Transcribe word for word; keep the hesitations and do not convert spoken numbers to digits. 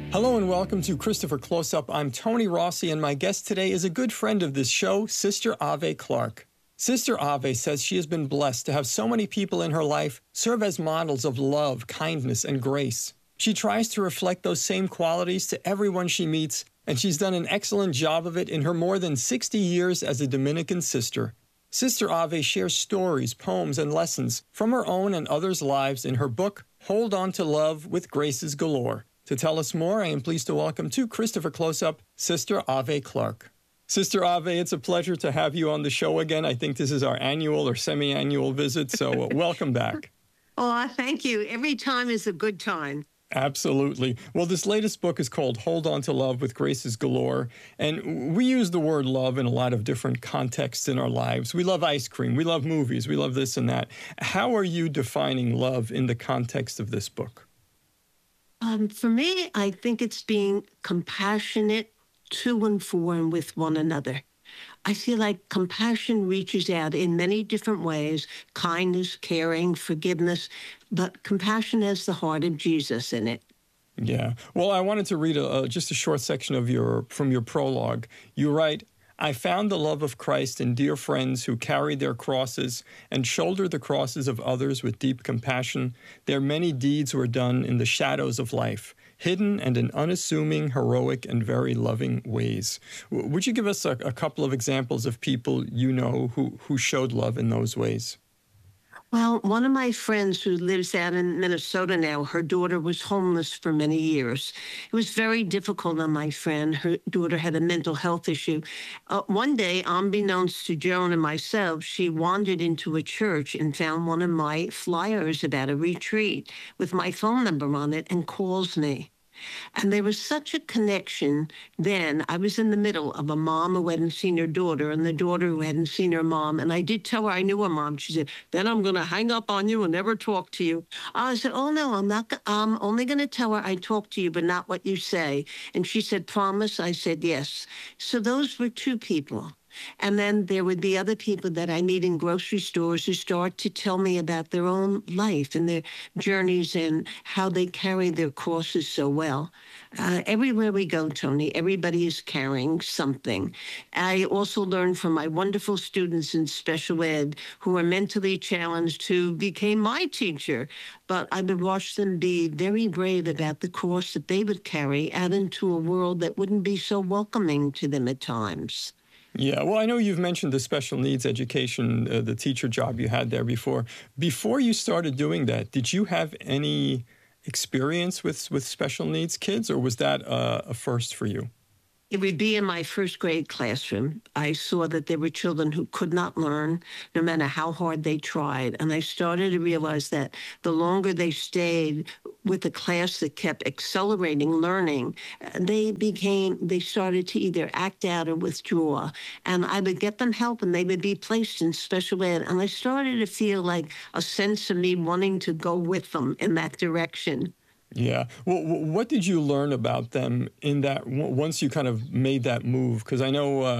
Hello and welcome to Christopher Close-Up. I'm Tony Rossi, and my guest today is a good friend of this show, Sister Ave Clark. Sister Ave says she has been blessed to have so many people in her life serve as models of love, kindness, and grace. She tries to reflect those same qualities to everyone she meets, and she's done an excellent job of it in her more than sixty years as a Dominican sister. Sister Ave shares stories, poems, and lessons from her own and others' lives in her book, Hold On to Love with Graces Galore. To tell us more, I am pleased to welcome to Christopher Close-Up, Sister Ave Clark. Sister Ave, it's a pleasure to have you on the show again. I think this is our annual or semi-annual visit, so uh, welcome back. Oh, thank you. Every time is a good time. Absolutely. Well, this latest book is called Hold On to Love with Graces Galore, and we use the word love in a lot of different contexts in our lives. We love ice cream, we love movies, we love this and that. How are you defining love in the context of this book? Um, for me, I think it's being compassionate to and for and with one another. I feel like compassion reaches out in many different ways: kindness, caring, forgiveness, but compassion has the heart of Jesus in it. Yeah. Well, I wanted to read a, uh, just a short section of your from your prologue. You write, I found the love of Christ in dear friends who carried their crosses and shouldered the crosses of others with deep compassion. Their many deeds were done in the shadows of life, hidden and in unassuming, heroic, and very loving ways. W- would you give us a, a couple of examples of people you know who, who showed love in those ways? Well, one of my friends who lives out in Minnesota now, her daughter was homeless for many years. It was very difficult on my friend. Her daughter had a mental health issue. Uh, one day, unbeknownst to Joan and myself, she wandered into a church and found one of my flyers about a retreat with my phone number on it and calls me. And there was such a connection then. I was in the middle of a mom who hadn't seen her daughter and the daughter who hadn't seen her mom. And I did tell her I knew her mom. She said, then I'm going to hang up on you and never talk to you. I said, oh, no, I'm not. I'm only going to tell her I talk to you, but not what you say. And she said, promise? I said, yes. So those were two people. And then there would be other people that I meet in grocery stores who start to tell me about their own life and their journeys and how they carry their crosses so well. Uh, everywhere we go, Tony, everybody is carrying something. I also learned from my wonderful students in special ed who are mentally challenged, who became my teacher. But I would watch them be very brave about the cross that they would carry out into a world that wouldn't be so welcoming to them at times. Yeah, well, I know you've mentioned the special needs education, uh, the teacher job you had there before. Before you started doing that, did you have any experience with, with special needs kids, or was that uh, a first for you? It would be in my first grade classroom. I saw that there were children who could not learn, no matter how hard they tried. And I started to realize that the longer they stayed with a class that kept accelerating learning, they became, they started to either act out or withdraw. And I would get them help and they would be placed in special ed. And I started to feel like a sense of me wanting to go with them in that direction. Yeah. Well, what did you learn about them in that once you kind of made that move? Because I know uh,